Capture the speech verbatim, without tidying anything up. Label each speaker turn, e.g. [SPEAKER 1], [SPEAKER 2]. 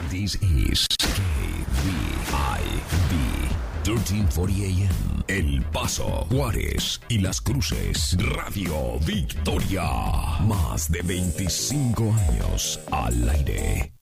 [SPEAKER 1] This is K V I B thirteen forty A M. El Paso, Juárez y Las Cruces. Radio Victoria. Más de veinticinco años al aire.